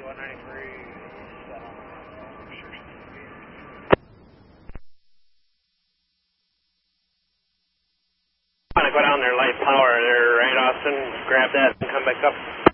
I'm going to go down there, light power there, right, Austin? Grab that and come back up.